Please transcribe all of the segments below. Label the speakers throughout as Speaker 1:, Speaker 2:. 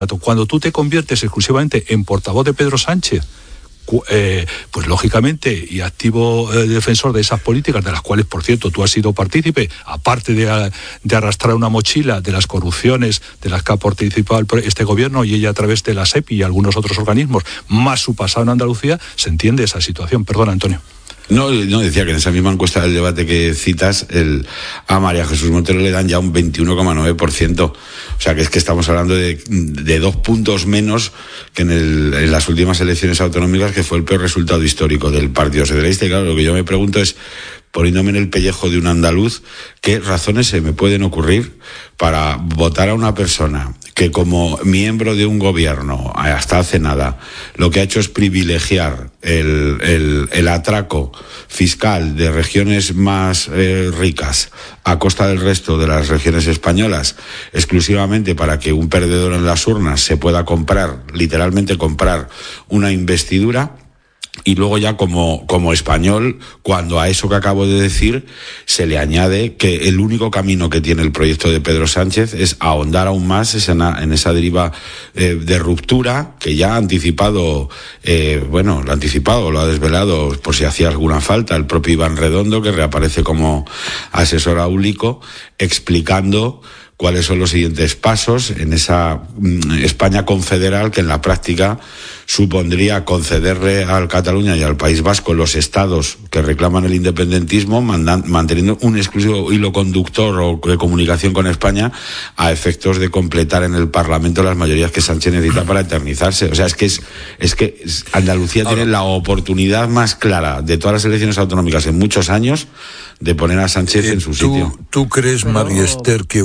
Speaker 1: Cuando tú te conviertes exclusivamente en portavoz de Pedro Sánchez, pues lógicamente, y activo defensor de esas políticas, de las cuales, por cierto, tú has sido partícipe, aparte de arrastrar una mochila de las corrupciones de las que ha participado este gobierno y ella a través de la SEPI y algunos otros organismos, más su pasado en Andalucía, se entiende esa situación. Perdona, Antonio.
Speaker 2: No, decía que en esa misma encuesta del debate que citas, a María Jesús Montero le dan ya un 21,9%. O sea, que es que estamos hablando de 2 puntos menos que en las últimas elecciones autonómicas, que fue el peor resultado histórico del Partido Socialista. Y claro, lo que yo me pregunto es, poniéndome en el pellejo de un andaluz, ¿qué razones se me pueden ocurrir para votar a una persona que, como miembro de un gobierno hasta hace nada, lo que ha hecho es privilegiar el atraco fiscal de regiones más ricas a costa del resto de las regiones españolas, exclusivamente para que un perdedor en las urnas se pueda literalmente comprar una investidura? Y luego ya como español, cuando a eso que acabo de decir se le añade que el único camino que tiene el proyecto de Pedro Sánchez es ahondar aún más en esa deriva de ruptura que ya ha anticipado, lo ha desvelado, por si hacía alguna falta, el propio Iván Redondo, que reaparece como asesor áulico, explicando cuáles son los siguientes pasos en esa España confederal que en la práctica supondría concederle al Cataluña y al País Vasco los estados que reclaman el independentismo, manteniendo un exclusivo hilo conductor o de comunicación con España a efectos de completar en el Parlamento las mayorías que Sánchez necesita para eternizarse. O sea, es que Andalucía tiene la oportunidad más clara de todas las elecciones autonómicas en muchos años de poner a Sánchez en su sitio.
Speaker 3: ¿Tú crees, María Esther, que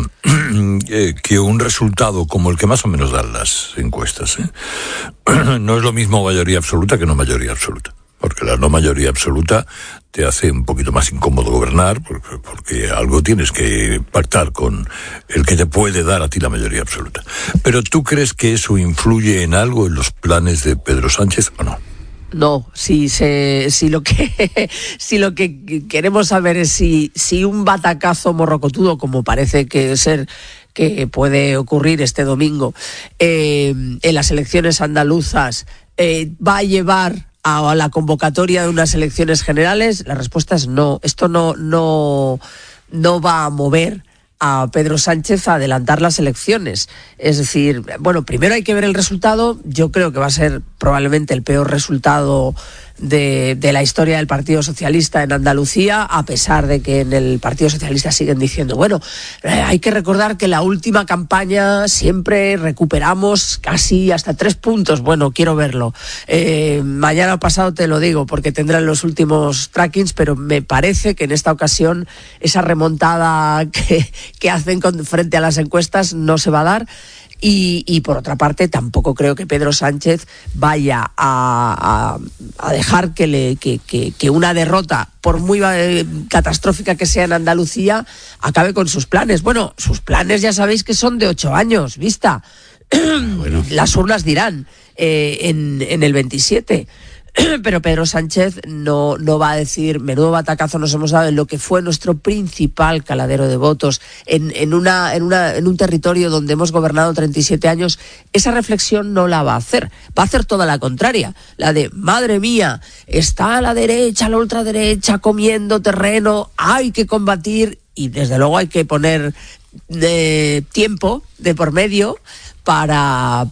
Speaker 3: un resultado como el que más o menos dan las encuestas, no es lo mismo mayoría absoluta que no mayoría absoluta? Porque la no mayoría absoluta te hace un poquito más incómodo gobernar, porque algo tienes que pactar con el que te puede dar a ti la mayoría absoluta. Pero ¿tú crees que eso influye en algo en los planes de Pedro Sánchez o no?
Speaker 4: No, si lo que queremos saber es si un batacazo morrocotudo, como parece que puede ocurrir este domingo en las elecciones andaluzas, va a llevar a la convocatoria de unas elecciones generales, la respuesta es no. Esto no va a mover a Pedro Sánchez a adelantar las elecciones. Es decir, bueno, primero hay que ver el resultado. Yo creo que va a ser probablemente el peor resultado de la historia del Partido Socialista en Andalucía, a pesar de que en el Partido Socialista siguen diciendo, hay que recordar que la última campaña siempre recuperamos casi hasta 3 puntos. Bueno, quiero verlo. Mañana pasado te lo digo, porque tendrán los últimos trackings, pero me parece que en esta ocasión esa remontada que hacen frente a las encuestas no se va a dar. Y por otra parte, tampoco creo que Pedro Sánchez vaya a dejar que una derrota, por muy catastrófica que sea en Andalucía, acabe con sus planes. Bueno, sus planes ya sabéis que son de 8 años vista. Bueno. Las urnas dirán en el 27. Pero Pedro Sánchez no va a decir, menudo batacazo nos hemos dado en lo que fue nuestro principal caladero de votos, en un territorio donde hemos gobernado 37 años. Esa reflexión no la va a hacer. Va a hacer toda la contraria. La de, madre mía, está la derecha, la ultraderecha comiendo terreno, hay que combatir, y desde luego hay que poner tiempo de por medio para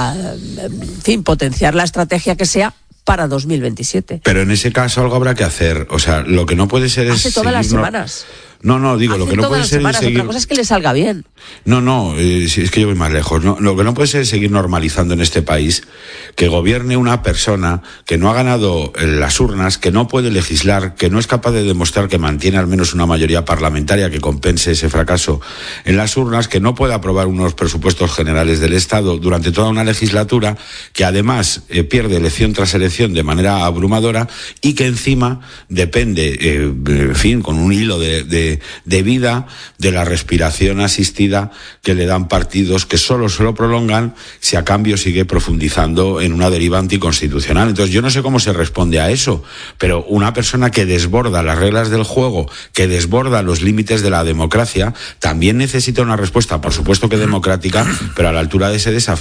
Speaker 4: en fin, potenciar la estrategia que sea para 2027.
Speaker 2: Pero en ese caso algo habrá que hacer. O sea, lo que no puede ser es...
Speaker 4: Hace todas las semanas.
Speaker 2: No, digo, lo que no puede ser es seguir...
Speaker 4: Otra cosa es que le salga bien.
Speaker 2: Es que yo voy más lejos. No, lo que no puede ser es seguir normalizando en este país que gobierne una persona que no ha ganado las urnas, que no puede legislar, que no es capaz de demostrar que mantiene al menos una mayoría parlamentaria que compense ese fracaso en las urnas, que no puede aprobar unos presupuestos generales del Estado durante toda una legislatura, que además pierde elección tras elección de manera abrumadora y que encima depende, en fin, con un hilo de de vida, de la respiración asistida que le dan partidos que solo se lo prolongan si a cambio sigue profundizando en una deriva anticonstitucional. Entonces yo no sé cómo se responde a eso, pero una persona que desborda las reglas del juego, que desborda los límites de la democracia, también necesita una respuesta, por supuesto que democrática, pero a la altura de ese desafío.